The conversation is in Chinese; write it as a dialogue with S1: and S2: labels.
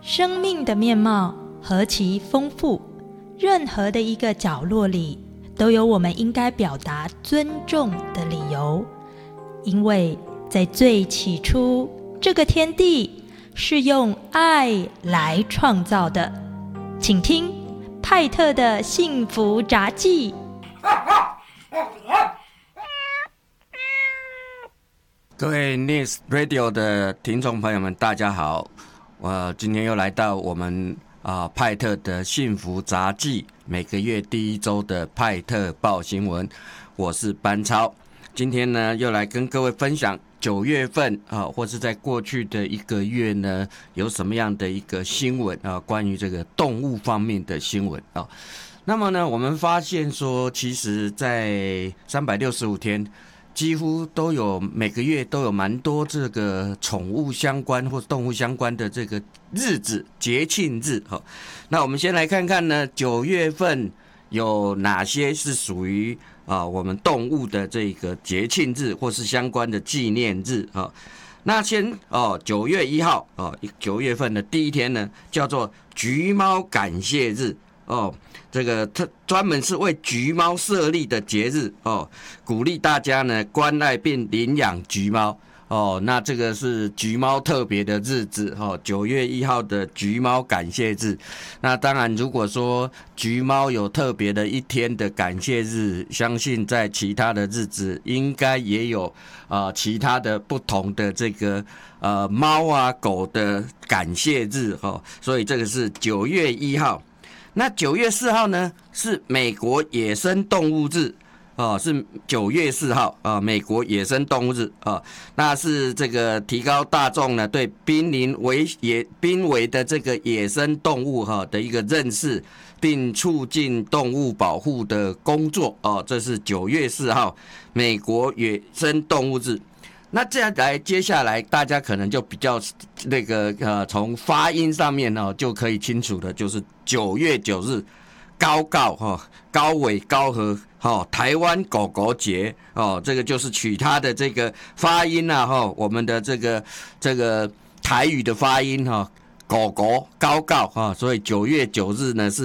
S1: 生命的面貌何其丰富，任何的一个角落里都有我们应该表达尊重的理由。因为在最起初，这个天地是用爱来创造的。请听派特的幸福札记。
S2: 各位 News Radio 的听众朋友们，大家好！我今天又来到我们派特的幸福札记，每个月第一周的派特报新闻，我是班超。今天呢，又来跟各位分享9月份或是在过去的一个月呢，有什么样的一个新闻关于这个动物方面的新闻啊。那么呢，我们发现说，其实在365天。几乎都有每个月都有蛮多这个宠物相关或动物相关的这个日子节庆日。那我们先来看看呢，9月份有哪些是属于我们动物的这个节庆日或是相关的纪念日。那先9月1号9月份的第一天呢，叫做橘猫感谢日。这个专门是为橘猫设立的节日鼓励大家呢关爱并领养橘猫那这个是橘猫特别的日子9月1号的橘猫感谢日。那当然，如果说橘猫有特别的一天的感谢日，相信在其他的日子应该也有其他的不同的这个猫啊狗的感谢日所以这个是9月1号。那9月4号呢，是美国野生动物日是9月4号美国野生动物日那是这个提高大众呢对濒危的这个野生动物的一个认识，并促进动物保护的工作这是9月4号美国野生动物日。那这样来，接下来大家可能就比较那个从发音上面就可以清楚的，就是9月9日高尾高和台湾狗狗节这个就是取它的这个发音我们的这个台语的发音狗狗高所以9月9日呢是